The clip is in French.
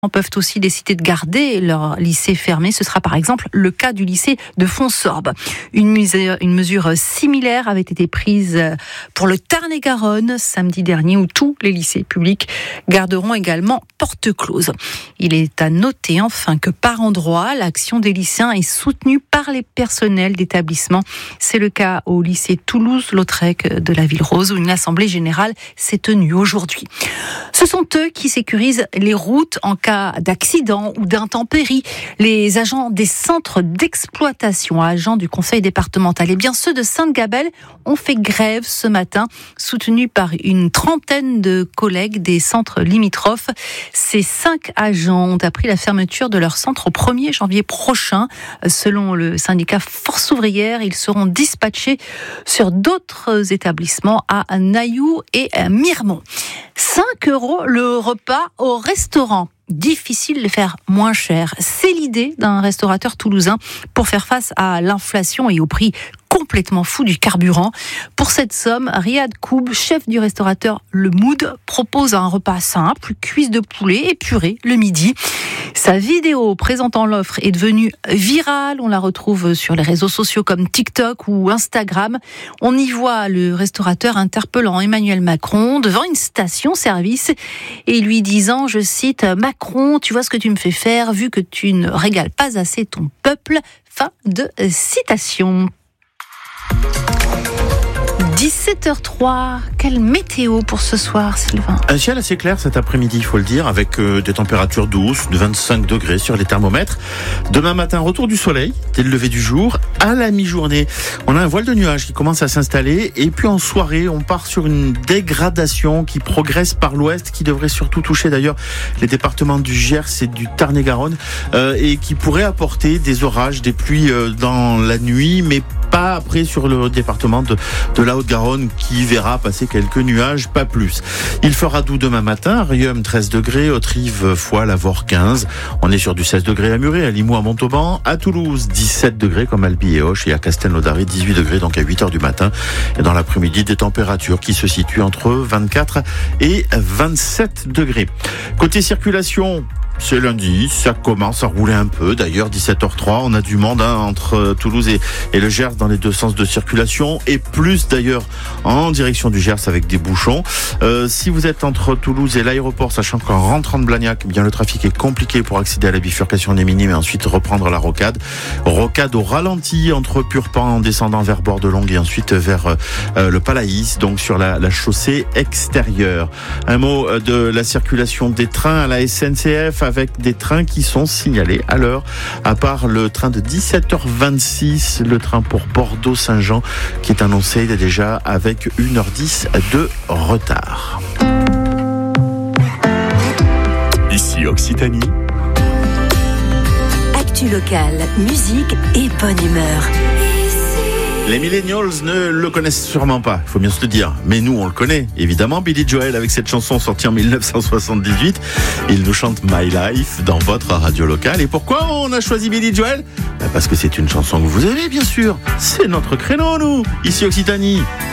peuvent aussi décider de garder leur lycée fermé. Ce sera par exemple le cas du lycée de Fonsorbes. Une mesure similaire avait été prise pour le Tarn-et-Garonne samedi dernier, où tous les lycées publics garderont également porte close. Il est à noter enfin que par endroits, l'action des lycéens est soutenue par les personnels d'établissement. C'est le cas au lycée Toulouse-Lautrec de la Ville Rose, où une assemblée générale s'est tenue aujourd'hui. Ce sont eux qui sécurisent les routes en cas d'accident ou d'intempérie. Les agents des centres d'exploitation, agents du conseil départemental, et bien ceux de Sainte-Gabelle ont fait grève ce matin, soutenus par une trentaine de collègues des centres limitrophes. Ces 5 agents ont appris la fermeture de leur centre au 1er janvier prochain. Selon le syndicat Force ouvrière, ils seront dispatchés sur d'autres établissements à Nailloux et à Miremont. 5 € le repas au restaurant. Difficile de faire moins cher. C'est l'idée d'un restaurateur toulousain pour faire face à l'inflation et au prix complètement fou du carburant. Pour cette somme, Riyad Koub, chef du restaurateur Le Mood, propose un repas simple, cuisse de poulet et purée le midi. Sa vidéo présentant l'offre est devenue virale. On la retrouve sur les réseaux sociaux comme TikTok ou Instagram. On y voit le restaurateur interpellant Emmanuel Macron devant une station-service et lui disant, je cite, « Macron, tu vois ce que tu me fais faire vu que tu ne régales pas assez ton peuple ». Fin de citation. 17h03, quelle météo pour ce soir, Sylvain? Un ciel assez clair cet après-midi, il faut le dire, avec des températures douces, de 25 degrés sur les thermomètres. Demain matin, retour du soleil, dès le lever du jour. À la mi-journée, on a un voile de nuages qui commence à s'installer. Et puis en soirée, on part sur une dégradation qui progresse par l'ouest, qui devrait surtout toucher d'ailleurs les départements du Gers et du Tarn-et-Garonne, et qui pourrait apporter des orages, des pluies dans la nuit, mais pas après sur le département de la Haute-Garonne qui verra passer quelques nuages, pas plus. Il fera doux demain matin, à Riom 13 degrés, Haute-Rive, Foix, Lavore 15. On est sur du 16 degrés à Muret, à Limoux, à Montauban, à Toulouse 17 degrés comme Albi et Auch, et à Castelnaudary 18 degrés donc à 8h du matin. Et dans l'après-midi, des températures qui se situent entre 24 et 27 degrés. Côté circulation, c'est lundi, ça commence à rouler un peu. D'ailleurs, 17h03, on a du monde entre Toulouse et le Gers dans les deux sens de circulation, et plus d'ailleurs en direction du Gers avec des bouchons. Si vous êtes entre Toulouse et l'aéroport, sachant qu'en rentrant de Blagnac, bien le trafic est compliqué pour accéder à la bifurcation des Minimes et ensuite reprendre la rocade. Rocade au ralenti entre Purpan en descendant vers Bordelongue et ensuite vers le Palaïs, donc sur la chaussée extérieure. Un mot de la circulation des trains à la SNCF, avec des trains qui sont signalés à l'heure, à part le train de 17h26, le train pour Bordeaux-Saint-Jean, qui est annoncé déjà avec 1h10 de retard. Ici Occitanie. Actu locale, musique et bonne humeur. Les millennials ne le connaissent sûrement pas, il faut bien se le dire. Mais nous, on le connaît, évidemment. Billy Joel, avec cette chanson sortie en 1978. Il nous chante My Life dans votre radio locale. Et pourquoi on a choisi Billy Joel? Parce que c'est une chanson que vous aimez, bien sûr. C'est notre créneau, nous, ici Occitanie.